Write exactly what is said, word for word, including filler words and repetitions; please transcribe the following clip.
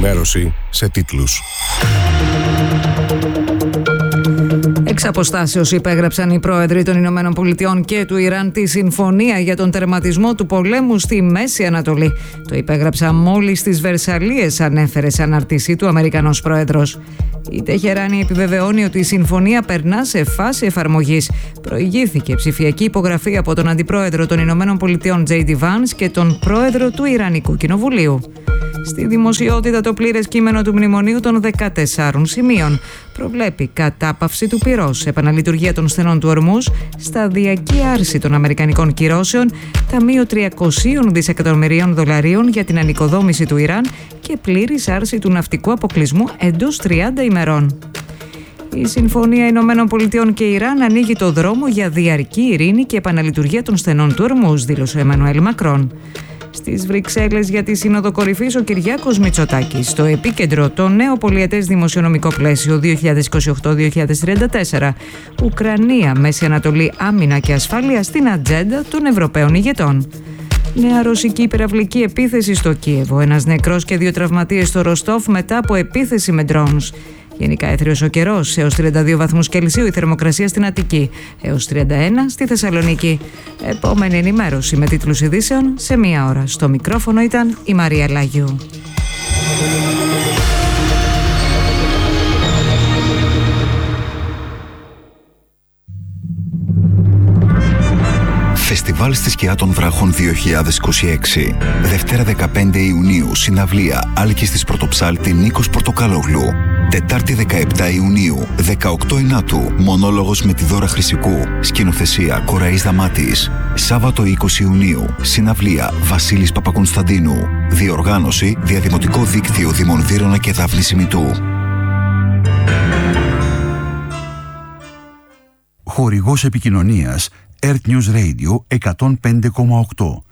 Ενημέρωση σε τίτλους. Εξ αποστάσεως υπέγραψαν οι πρόεδροι των Ηνωμένων Πολιτειών και του Ιράν τη συμφωνία για τον τερματισμό του πολέμου στη Μέση Ανατολή. Το υπέγραψαν μόλις στις Βερσαλλίες, ανέφερε σε ανάρτησή του ο Αμερικανός πρόεδρος. Η Τεχεράνη επιβεβαιώνει ότι η συμφωνία περνά σε φάση εφαρμογής. Προηγήθηκε ψηφιακή υπογραφή από τον Αντιπρόεδρο των Ηνωμένων Πολιτειών τζέι ντι Vance και τον Πρόεδρο του Ιρανικού Κοινοβουλίου. Στη δημοσιότητα το πλήρες κείμενο του μνημονίου των δεκατεσσάρων σημείων προβλέπει κατάπαυση του πυρός, επαναλειτουργία των στενών του Ορμούζ, σταδιακή άρση των αμερικανικών κυρώσεων, ταμείο τριακόσια δισεκατομμυρίων δολαρίων για την ανοικοδόμηση του Ιράν και πλήρης άρση του ναυτικού αποκλεισμού εντός τριάντα ημερών. Η Συμφωνία Ηνωμένων Πολιτειών και Ιράν ανοίγει το δρόμο για διαρκή ειρήνη και επαναλειτουργία των στενών του Ορμούζ, δήλωσε ο Εμμανουέλ Μακρόν. Στις Βρυξέλλες για τη Σύνοδο Κορυφής ο Κυριάκος Μητσοτάκης. Στο επίκεντρο το νέο πολιετές δημοσιονομικό πλαίσιο δύο χιλιάδες είκοσι οκτώ δύο χιλιάδες τριάντα τέσσερα. Ουκρανία, Μέση Ανατολή, άμυνα και ασφάλεια στην ατζέντα των Ευρωπαίων ηγετών. Νέα ρωσική υπεραυλική επίθεση στο Κίεβο. Ένας νεκρός και δύο τραυματίες στο Ροστόφ μετά από επίθεση με drones. Γενικά έθριος ο καιρός, έως τριάντα δύο βαθμούς Κελσίου η θερμοκρασία στην Αττική, έως τριάντα ένα στη Θεσσαλονίκη. Επόμενη ενημέρωση με τίτλους ειδήσεων σε μία ώρα. Στο μικρόφωνο ήταν η Μαρία Λάγιου. Φεστιβάλ στη Σκιά των Βράχων δύο χιλιάδες είκοσι έξι. Δευτέρα δεκαπέντε Ιουνίου, συναυλία Άλκης της Πρωτοψάλτη Νίκος Πορτοκαλόγλου. Τετάρτη δεκαεπτά Ιουνίου, δεκαοκτώ Ινάτου, μονόλογος με τη Δώρα Χρυσικού. Σκηνοθεσία Κοραής Δαμάτης. Σάββατο είκοσι Ιουνίου, συναυλία Βασίλης Παπακωνσταντίνου. Διοργάνωση Διαδημοτικό Δίκτυο Δήμων Βύρωνα και Δάφνη Σιμητού. Χορηγός επικοινωνίας Earth News Radio εκατόν πέντε κόμμα οκτώ.